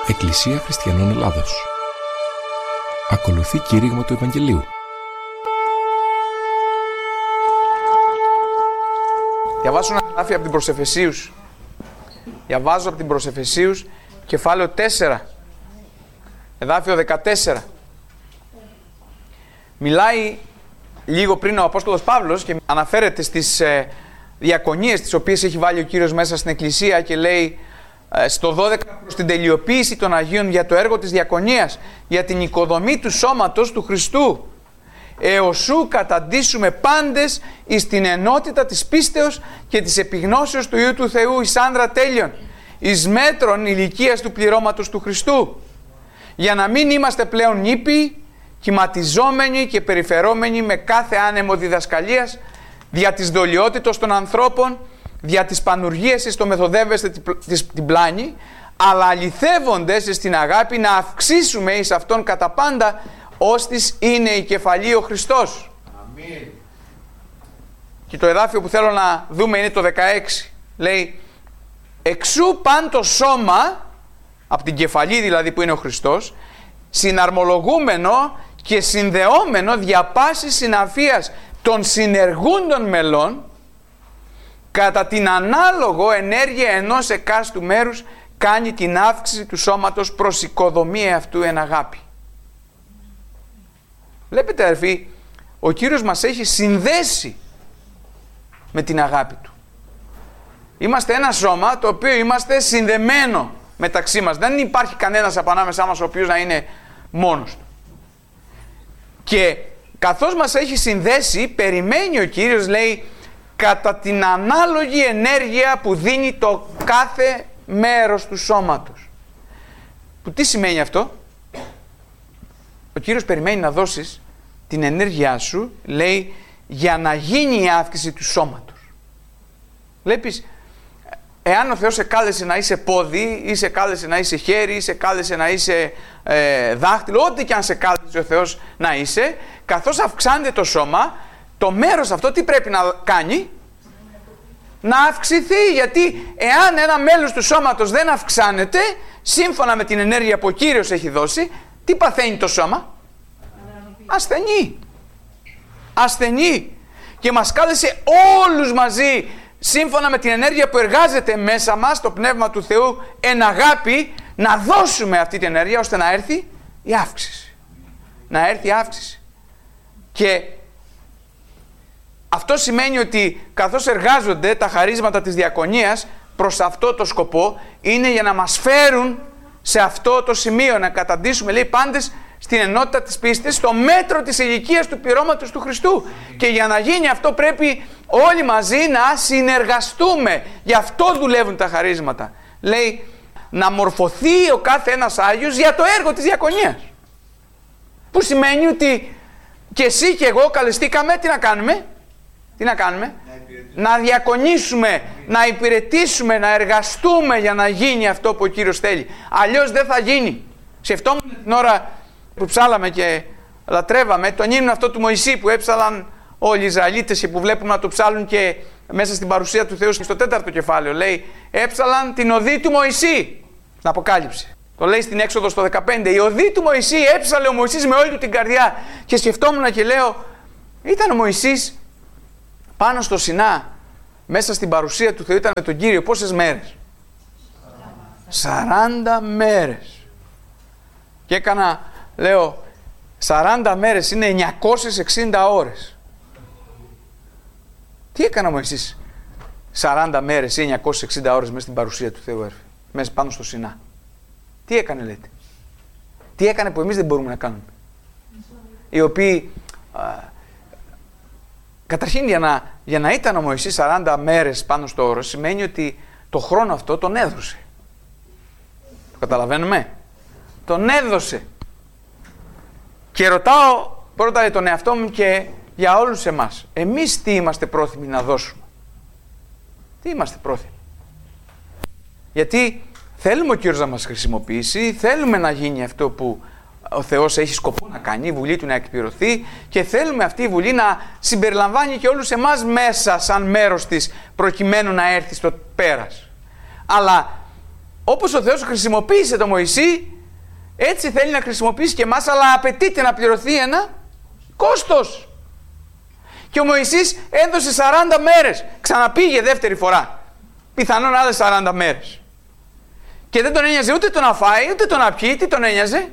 Εκκλησία Χριστιανών Ελλάδος. Ακολουθεί κήρυγμα του Ευαγγελίου. Διαβάζω ένα εδάφιο από την προς Εφεσίους. Διαβάζω από την προς Εφεσίους, κεφάλαιο 4, εδάφιο 14. Μιλάει λίγο πριν ο Απόστολος Παύλος και αναφέρεται στις διακονίες τις οποίες έχει βάλει ο Κύριος μέσα στην Εκκλησία και λέει στο 12 προς την τελειοποίηση των Αγίων για το έργο της διακονίας, για την οικοδομή του σώματος του Χριστού. Εωσού καταντήσουμε πάντες εις την ενότητα της πίστεως και της επιγνώσεως του Υιού του Θεού εις άνδρα τέλειων, εις μέτρων ηλικίας του πληρώματος του Χριστού, για να μην είμαστε πλέον νήπιοι, κυματιζόμενοι και περιφερόμενοι με κάθε άνεμο διδασκαλίας, δια της δολιότητος των ανθρώπων, δια της πανουργίας εις το μεθοδεύεστε την πλάνη, αλλά αληθεύοντες στην αγάπη να αυξήσουμε εις αυτόν κατά πάντα, ώστις είναι η κεφαλή ο Χριστός. Αμήν. Και το εδάφιο που θέλω να δούμε είναι το 16. Λέει, εξού παν το σώμα, από την κεφαλή δηλαδή που είναι ο Χριστός, συναρμολογούμενο και συνδεόμενο δια πάσης συναφίας των συνεργούντων μελών, κατά την ανάλογο ενέργεια ενός εκάστου μέρους κάνει την αύξηση του σώματος προς οικοδομία αυτού εν αγάπη. Βλέπετε αδερφοί, ο Κύριος μας έχει συνδέσει με την αγάπη Του. Είμαστε ένα σώμα το οποίο είμαστε συνδεμένο μεταξύ μας. Δεν υπάρχει κανένας από ανάμεσά μας ο οποίος να είναι μόνος του. Και καθώς μας έχει συνδέσει, περιμένει ο Κύριος, λέει, κατά την ανάλογη ενέργεια που δίνει το κάθε μέρος του σώματος. Που τι σημαίνει αυτό? Ο Κύριος περιμένει να δώσεις την ενέργειά σου, λέει, για να γίνει η αύξηση του σώματος. Βλέπεις, εάν ο Θεός σε κάλεσε να είσαι πόδι, ή σε κάλεσε να είσαι χέρι, ή σε κάλεσε να είσαι δάχτυλο, ό,τι και αν σε κάλεσε ο Θεός να είσαι, καθώς αυξάνεται το σώμα, το μέρος αυτό τι πρέπει να κάνει? Να αυξηθεί, γιατί εάν ένα μέλος του σώματος δεν αυξάνεται, σύμφωνα με την ενέργεια που ο Κύριος έχει δώσει, τι παθαίνει το σώμα? Ασθενεί. Ασθενεί. Και μας κάλεσε όλους μαζί, σύμφωνα με την ενέργεια που εργάζεται μέσα μας, το Πνεύμα του Θεού, εν αγάπη, να δώσουμε αυτή την ενέργεια ώστε να έρθει η αύξηση. Να έρθει η αύξηση. Και αυτό σημαίνει ότι καθώς εργάζονται τα χαρίσματα της διακονίας προς αυτό το σκοπό, είναι για να μας φέρουν σε αυτό το σημείο, να καταντήσουμε, λέει, πάντες στην ενότητα της πίστης, στο μέτρο της ηλικίας του πληρώματος του Χριστού. Και για να γίνει αυτό πρέπει όλοι μαζί να συνεργαστούμε. Γι' αυτό δουλεύουν τα χαρίσματα. Λέει, να μορφωθεί ο κάθε ένας Άγιος για το έργο της διακονίας. Που σημαίνει ότι και εσύ και εγώ καλεστήκαμε, τι να κάνουμε? Τι να κάνουμε? Να διακονήσουμε, να υπηρετήσουμε, να εργαστούμε για να γίνει αυτό που ο Κύριος θέλει. Αλλιώς δεν θα γίνει. Σκεφτόμουν την ώρα που ψάλαμε και λατρεύαμε τον ύμνο αυτό του Μωυσή που έψαλαν όλοι οι Ισραηλίτες και που βλέπουμε να το ψάλουν και μέσα στην παρουσία του Θεού στο 4ο κεφάλαιο. Λέει, έψαλαν την οδή του Μωυσή στην Αποκάλυψη. Το λέει στην Έξοδο στο 15. Η οδή του Μωυσή, έψαλε ο Μωυσής με όλη του την καρδιά. Και σκεφτόμουν και λέω, ήταν ο Μωυσής πάνω στο Σινά, μέσα στην παρουσία του Θεού, ήταν με τον Κύριο πόσες μέρες? 40 μέρες. Και έκανα, λέω, 40 μέρες είναι 960 ώρες. Τι έκανα μου εσείς 40 μέρες ή 960 ώρες μέσα στην παρουσία του Θεού, μέσα πάνω στο Σινά? Τι έκανε, λέτε? Τι έκανε που εμείς δεν μπορούμε να κάνουμε? Οι οποίοι καταρχήν για να ήταν ο Μωυσής 40 μέρες πάνω στο όρος, σημαίνει ότι το χρόνο αυτό τον έδωσε. Το καταλαβαίνουμε? Τον έδωσε. Και ρωτάω πρώτα για τον εαυτό μου και για όλους εμάς. Εμείς τι είμαστε πρόθυμοι να δώσουμε? Τι είμαστε πρόθυμοι? Γιατί θέλουμε ο Κύριος να μας χρησιμοποιήσει, θέλουμε να γίνει αυτό που ο Θεός έχει σκοπό να κάνει, η Βουλή Του να εκπληρωθεί, και θέλουμε αυτή η Βουλή να συμπεριλαμβάνει και όλους εμάς μέσα σαν μέρος της, προκειμένου να έρθει στο πέρας. Αλλά όπως ο Θεός χρησιμοποίησε τον Μωυσή, έτσι θέλει να χρησιμοποιήσει και εμάς, αλλά απαιτείται να πληρωθεί ένα κόστος. Και ο Μωυσής έδωσε 40 μέρες, ξαναπήγε δεύτερη φορά, πιθανόν άλλες 40 μέρες. Και δεν τον ένοιαζε ούτε το να φάει, ούτε το να πιει, τι τον ένοιαζε?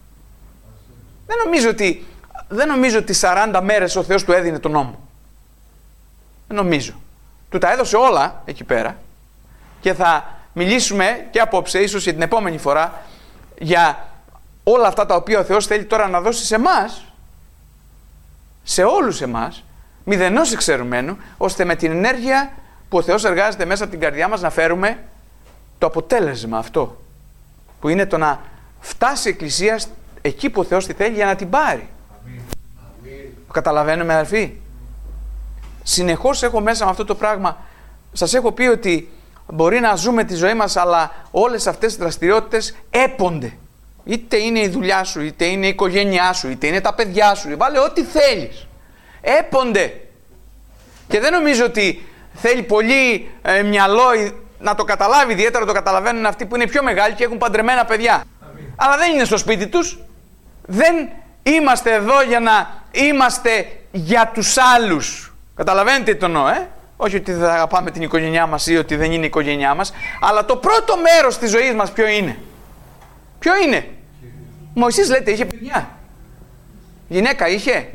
Δεν νομίζω ότι 40 μέρες ο Θεός του έδινε τον νόμο. Δεν νομίζω. Του τα έδωσε όλα εκεί πέρα και θα μιλήσουμε και απόψε, ίσως για την επόμενη φορά, για όλα αυτά τα οποία ο Θεός θέλει τώρα να δώσει σε εμάς, σε όλους εμάς, μηδενός εξαιρουμένου, ώστε με την ενέργεια που ο Θεός εργάζεται μέσα από την καρδιά μας να φέρουμε το αποτέλεσμα αυτό, που είναι το να φτάσει η Εκκλησία εκεί που ο Θεός τη θέλει για να την πάρει. Το καταλαβαίνουμε, αδελφοί? Συνεχώς έχω μέσα με αυτό το πράγμα. Σας έχω πει ότι μπορεί να ζούμε τη ζωή μας, αλλά όλες αυτές οι δραστηριότητες έπονται. Είτε είναι η δουλειά σου, είτε είναι η οικογένειά σου, είτε είναι τα παιδιά σου, βάλε ό,τι θέλεις. Έπονται. Και δεν νομίζω ότι θέλει πολύ μυαλό να το καταλάβει, ιδιαίτερα το καταλαβαίνουν αυτοί που είναι πιο μεγάλοι και έχουν παντρεμένα παιδιά. Αλλά δεν είναι στο σπίτι τους. Δεν είμαστε εδώ για να είμαστε για τους άλλους. Καταλαβαίνετε τι εννοώ, Όχι ότι δεν αγαπάμε την οικογένειά μας ή ότι δεν είναι η οικογένειά μας, αλλά το πρώτο μέρος της ζωής μας ποιο είναι? Ποιο είναι? Ο Μωυσής, λέτε, είχε παιδιά. Γυναίκα είχε.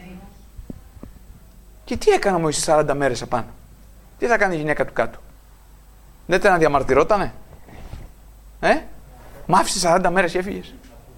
Και τι έκανε ο Μωυσής 40 μέρες απάνω? Τι θα κάνει η γυναίκα του κάτω? Δεν ήταν να διαμαρτυρότανε? Μ' άφησε 40 μέρες και έφυγες.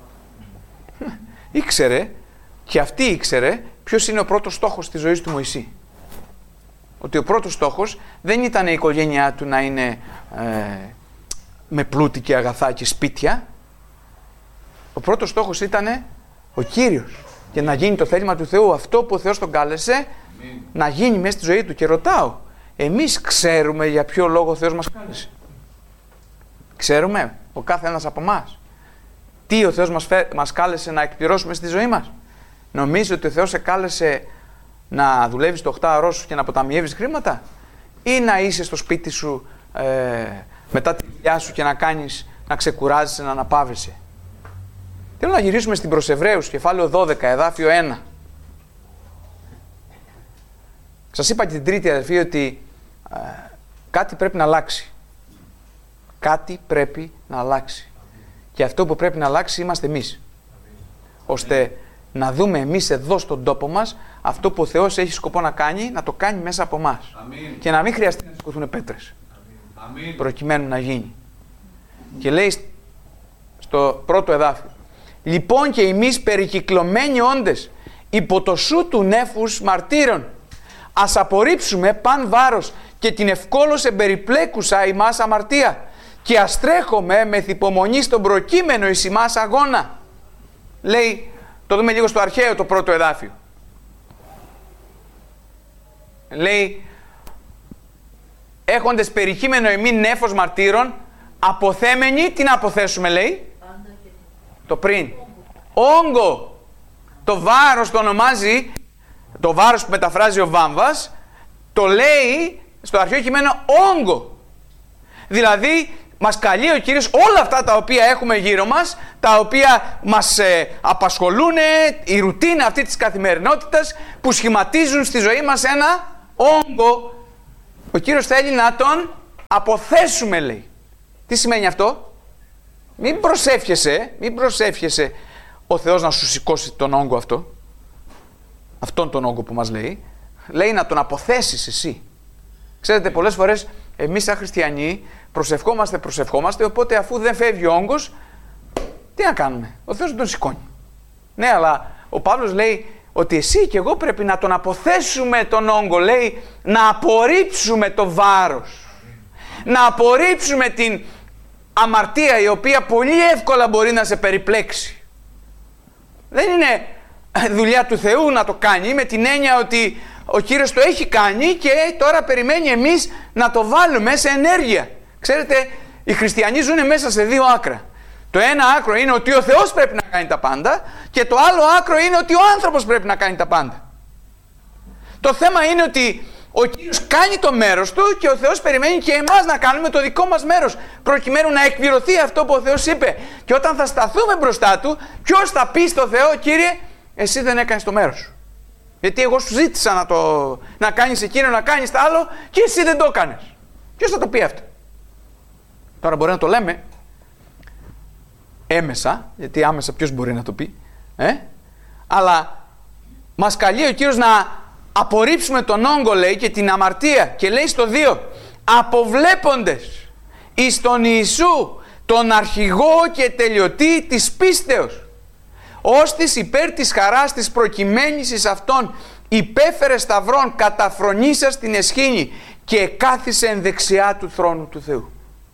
Ήξερε, και αυτή ήξερε, ποιος είναι ο πρώτος στόχος της ζωής του Μωυσή. Ότι ο πρώτος στόχος δεν ήταν η οικογένειά του να είναι με πλούτη και αγαθά και σπίτια. Ο πρώτος στόχος ήταν ο Κύριος, και να γίνει το θέλημα του Θεού, αυτό που ο Θεός τον κάλεσε να γίνει μέσα στη ζωή του. Και ρωτάω, εμείς ξέρουμε για ποιο λόγο ο Θεός μας κάλεσε? Ξέρουμε, ο κάθε ένας από εμάς, τι ο Θεός μας κάλεσε να εκπληρώσουμε στη ζωή μας? Νομίζω ότι ο Θεός σε κάλεσε να δουλεύεις το 8ωρό σου και να αποταμιεύεις χρήματα, ή να είσαι στο σπίτι σου μετά τη δουλειά σου και να ξεκουράζεσαι, να αναπαύεσαι? Θέλω να γυρίσουμε στην προς Εβραίους, κεφάλαιο 12, εδάφιο 1. Σας είπα και την Τρίτη, αδελφοί, ότι κάτι πρέπει να αλλάξει. Κάτι πρέπει να αλλάξει. Και αυτό που πρέπει να αλλάξει είμαστε εμείς. Ώστε να δούμε εμείς εδώ στον τόπο μας αυτό που ο Θεός έχει σκοπό να κάνει, να το κάνει μέσα από εμάς. Και να μην χρειαστεί να σηκωθούν πέτρες. Προκειμένου να γίνει. Και λέει στο πρώτο εδάφιο, λοιπόν και εμείς περικυκλωμένοι όντες υπό το σου του νέφους μαρτύρων, ας απορρίψουμε παν βάρος και την ευκόλως εμπεριπλέκουσα ημάς αμαρτία και ας τρέχουμε με υπομονή στον προκείμενο εις ημάς αγώνα. Λέει, το δούμε λίγο στο αρχαίο το πρώτο εδάφιο. Λέει, έχοντες περικείμενο εμείς νέφος μαρτύρων, αποθέμενοι, τι να αποθέσουμε, λέει? Το πριν. Όγκο. Το βάρος το ονομάζει, το βάρος που μεταφράζει ο Βάμβας, το λέει στο αρχαίο κείμενο όγκο. Δηλαδή, μας καλεί ο Κύριος όλα αυτά τα οποία έχουμε γύρω μας, τα οποία μας απασχολούν, η ρουτίνα αυτή της καθημερινότητας, που σχηματίζουν στη ζωή μας ένα όγκο. Ο Κύριος θέλει να τον αποθέσουμε, λέει. Τι σημαίνει αυτό? Μην προσεύχεσαι ο Θεός να σου σηκώσει τον όγκο αυτό. Αυτόν τον όγκο που μας λέει. Λέει να τον αποθέσεις εσύ. Ξέρετε, πολλές φορές εμείς σαν χριστιανοί προσευχόμαστε, οπότε αφού δεν φεύγει ο όγκος, τι να κάνουμε? Ο Θεός τον σηκώνει. Ναι, αλλά ο Παύλος λέει ότι εσύ και εγώ πρέπει να τον αποθέσουμε τον όγκο. Λέει να απορρίψουμε το βάρος. Να απορρίψουμε την αμαρτία η οποία πολύ εύκολα μπορεί να σε περιπλέξει. Δεν είναι δουλειά του Θεού να το κάνει, με την έννοια ότι ο Κύριος το έχει κάνει και τώρα περιμένει εμείς να το βάλουμε σε ενέργεια. Ξέρετε, οι χριστιανοί ζουν μέσα σε δύο άκρα. Το ένα άκρο είναι ότι ο Θεός πρέπει να κάνει τα πάντα και το άλλο άκρο είναι ότι ο άνθρωπος πρέπει να κάνει τα πάντα. Το θέμα είναι ότι ο Κύριος κάνει το μέρος του και ο Θεός περιμένει και εμάς να κάνουμε το δικό μας μέρος, προκειμένου να εκπληρωθεί αυτό που ο Θεός είπε. Και όταν θα σταθούμε μπροστά του, ποιος θα πει στο Θεό, Κύριε, εσύ δεν έκανες το μέρος σου. Γιατί εγώ σου ζήτησα να κάνεις εκείνο, να κάνεις το άλλο και εσύ δεν το έκανες. Ποιος θα το πει αυτό? Τώρα μπορεί να το λέμε έμεσα, γιατί άμεσα ποιος μπορεί να το πει, αλλά μας καλεί ο Κύριος να απορρίψουμε τον όγκο, λέει, και την αμαρτία, και λέει στο 2, αποβλέποντες εις τον Ιησού, τον αρχηγό και τελειωτή της πίστεως, ώστις υπέρ της χαράς της προκειμένης εις αυτόν υπέφερε σταυρών καταφρονήσας την εσχήνη και κάθισε εν δεξιά του θρόνου του Θεού.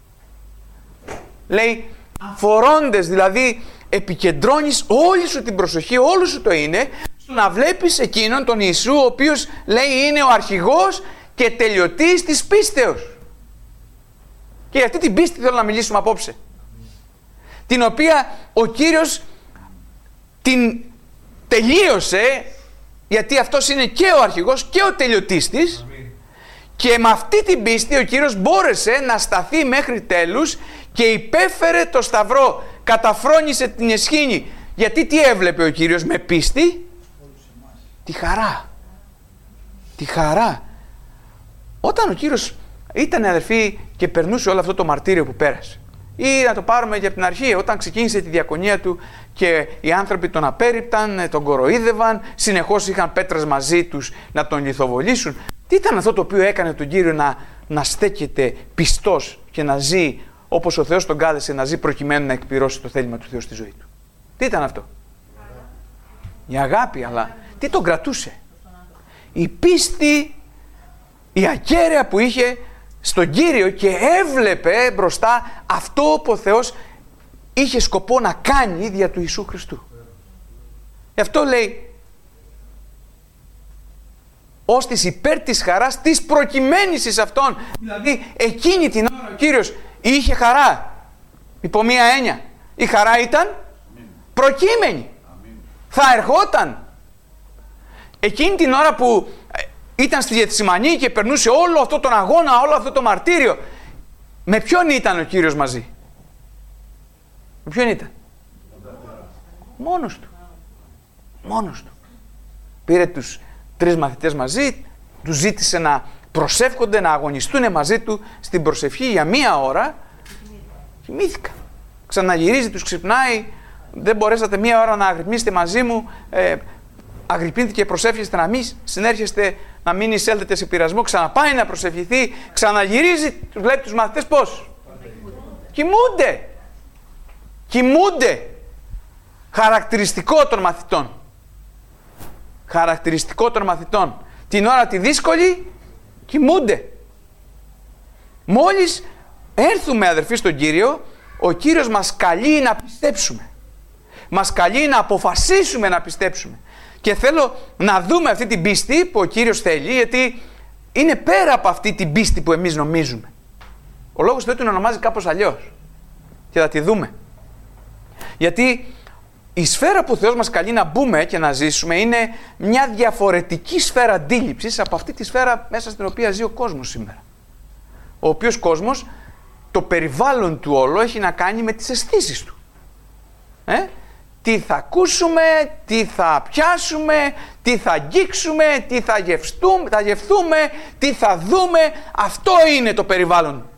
Λέει, αφορώντες, δηλαδή επικεντρώνεις όλη σου την προσοχή, όλο σου το είναι, στο να βλέπεις εκείνον τον Ιησού, ο οποίος, λέει, είναι ο αρχηγός και τελειωτής της πίστεως. Και για αυτή την πίστη θέλω να μιλήσουμε απόψε, την οποία ο Κύριος την τελείωσε, γιατί αυτός είναι και ο αρχηγός και ο τελειωτής της. Και με αυτή την πίστη ο Κύριος μπόρεσε να σταθεί μέχρι τέλους και υπέφερε το σταυρό, καταφρόνησε την εσχήνη. Γιατί τι έβλεπε ο Κύριος με πίστη? Τη χαρά. Τη χαρά. Όταν ο Κύριος ήταν, αδερφοί, και περνούσε όλο αυτό το μαρτύριο που πέρασε, ή να το πάρουμε και από την αρχή, όταν ξεκίνησε τη διακονία του και οι άνθρωποι τον απέρριπταν, τον κοροϊδεύαν, συνεχώς είχαν πέτρες μαζί τους να τον λιθοβολήσουν. Τι ήταν αυτό το οποίο έκανε τον Κύριο να στέκεται πιστός και να ζει όπως ο Θεός τον κάλεσε να ζει, προκειμένου να εκπληρώσει το θέλημα του Θεού στη ζωή του? Τι ήταν αυτό? Η αγάπη. Αλλά τι τον κρατούσε? Η πίστη, η ακέραια που είχε στον Κύριο, και έβλεπε μπροστά αυτό που ο Θεός είχε σκοπό να κάνει δια του Ιησού Χριστού. Γι' αυτό λέει, ώστις υπέρ της χαράς της προκειμένης εις αυτόν. Δηλαδή εκείνη την ώρα ο Κύριος είχε χαρά. Υπό μία έννοια, η χαρά ήταν προκείμενη. Θα ερχόταν. Εκείνη την ώρα που ήταν στη Γεθσιμανή και περνούσε όλο αυτό τον αγώνα, όλο αυτό το μαρτύριο, με ποιον ήταν ο Κύριος μαζί? Με ποιον ήταν? Μόνος του. Μόνος του. Πήρε τους 3 μαθητές μαζί, τους ζήτησε να προσεύχονται, να αγωνιστούν μαζί του στην προσευχή για 1 ώρα. Κοιμήθηκα. Ξαναγυρίζει, τους ξυπνάει. Δεν μπορέσατε 1 ώρα να αγρυπνήσετε μαζί μου. Αγρυπνείτε και προσεύχεστε να μην συνέρχεστε, να μην εισέλθετε σε πειρασμό. Ξαναπάει να προσευχηθεί. Ξαναγυρίζει, τους βλέπει τους μαθητές πώς? Κοιμούνται. Κοιμούνται. Χαρακτηριστικό των μαθητών. Χαρακτηριστικό των μαθητών. Την ώρα τη δύσκολη κοιμούνται. Μόλις έρθουμε, αδερφοί, στον Κύριο, ο Κύριος μας καλεί να πιστέψουμε. Μας καλεί να αποφασίσουμε να πιστέψουμε. Και θέλω να δούμε αυτή την πίστη που ο Κύριος θέλει, γιατί είναι πέρα από αυτή την πίστη που εμείς νομίζουμε. Ο Λόγος του Θεού την ονομάζει κάπως αλλιώς. Και θα τη δούμε. Γιατί η σφαίρα που ο Θεός μας καλεί να μπούμε και να ζήσουμε είναι μια διαφορετική σφαίρα αντίληψης από αυτή τη σφαίρα μέσα στην οποία ζει ο κόσμος σήμερα. Ο οποίος κόσμος, το περιβάλλον του όλο έχει να κάνει με τις αισθήσεις του. Τι θα ακούσουμε, τι θα πιάσουμε, τι θα αγγίξουμε, τι θα γευθούμε, τι θα δούμε. Αυτό είναι το περιβάλλον